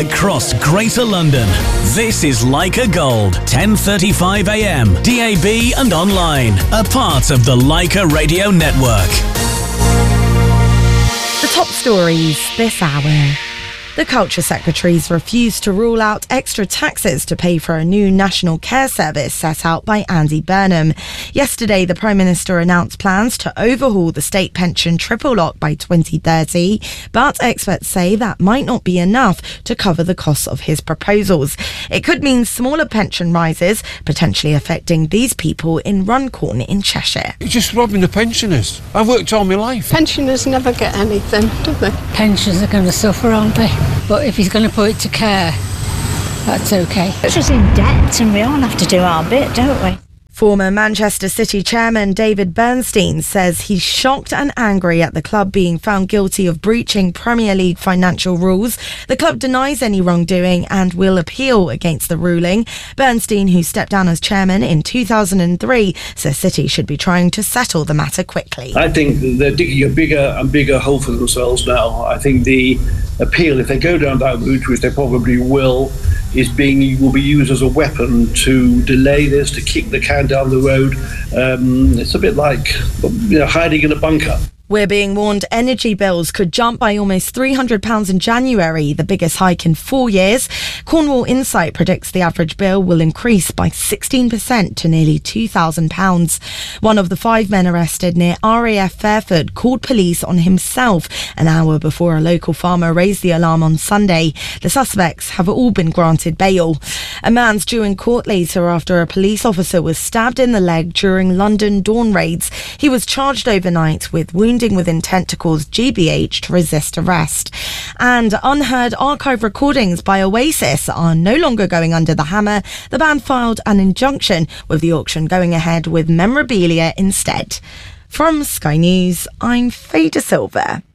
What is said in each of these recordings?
across Greater London. This is Leica Gold, 10:35 a.m, DAB and online. A part of the Leica Radio Network. The top stories this hour. The Culture Secretaries refused to rule out extra taxes to pay for a new national care service set out by Andy Burnham. Yesterday, the Prime Minister announced plans to overhaul the state pension triple lock by 2030, but experts say that might not be enough to cover the costs of his proposals. It could mean smaller pension rises, potentially affecting these people in Runcorn in Cheshire. You're just robbing the pensioners. I've worked all my life. Pensioners never get anything, do they? Pensions are going to suffer, aren't they? But if he's going to put it to care, that's okay. It's just in debt and we all have to do our bit, don't we? Former Manchester City chairman David Bernstein says he's shocked and angry at the club being found guilty of breaching Premier League financial rules. The club denies any wrongdoing and will appeal against the ruling. Bernstein, who stepped down as chairman in 2003, says City should be trying to settle the matter quickly. I think they're digging a bigger and bigger hole for themselves now. I think the appeal, if they go down that route, which they probably will be used as a weapon to delay this, to kick the can down the road. It's a bit like hiding in a bunker. We're being warned energy bills could jump by almost £300 in January, the biggest hike in 4 years. Cornwall Insight predicts the average bill will increase by 16% to nearly £2,000. One of the 5 men arrested near RAF Fairford called police on himself an hour before a local farmer raised the alarm on Sunday. The suspects have all been granted bail. A man's due in court later after a police officer was stabbed in the leg during London dawn raids. He was charged overnight with wounding with intent to cause GBH to resist arrest. And unheard archive recordings by Oasis are no longer going under the hammer. The band filed an injunction, with the auction going ahead with memorabilia instead. From Sky News, I'm Faye De Silva.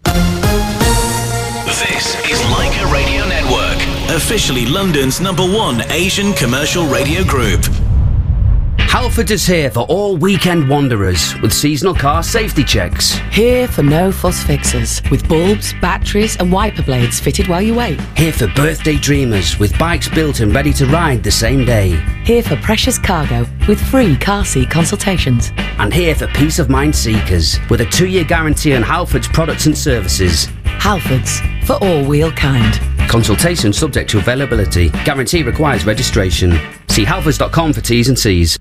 This is Leica Radio Network, officially London's #1 Asian commercial radio group. Halfords is here for all weekend wanderers with seasonal car safety checks. Here for no fuss fixes, with bulbs, batteries and wiper blades fitted while you wait. Here for birthday dreamers with bikes built and ready to ride the same day. Here for precious cargo with free car seat consultations. And here for peace of mind seekers with a 2-year guarantee on Halfords products and services. Halfords, for all wheel kind. Consultation subject to availability. Guarantee requires registration. See halfords.com for T's and C's.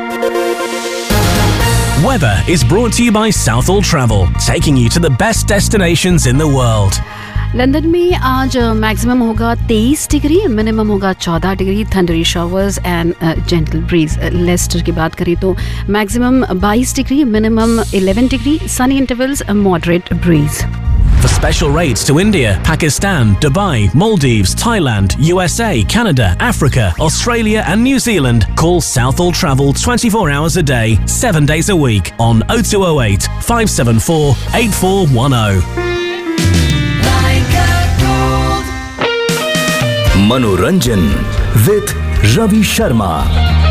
Weather is brought to you by Southall Travel, taking you to the best destinations in the world. London में आज maximum होगा 23 degree, minimum होगा 14 degree. थंडरी showers and gentle bridge. Lester की बात करें तो maximum 22 degree, minimum 11 degree. Sunny intervals, moderate bridge. For special rates to India, Pakistan, Dubai, Maldives, Thailand, USA, Canada, Africa, Australia and New Zealand, call Southall Travel 24 hours a day, 7 days a week on 0208 574 8410. Manoranjan with Ravi Sharma.